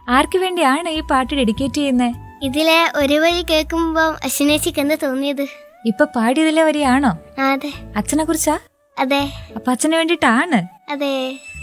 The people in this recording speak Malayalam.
ആർക്ക് വേണ്ടിയാണ് ഈ പാട്ട് ഡെഡിക്കേറ്റ് ചെയ്യുന്നേ? ഇതിലെ ഒരു വരി കേൾക്കുമ്പോ അശ്വിനേച്ചിക്ക് എന്താ തോന്നിയത്? ഇപ്പൊ പാടിയതിലെ വരിയാണോ? അതെ. അച്ഛനെ കുറിച്ചാ? അതെ. അപ്പൊ അച്ഛന് വേണ്ടിട്ടാണ്? അതെ.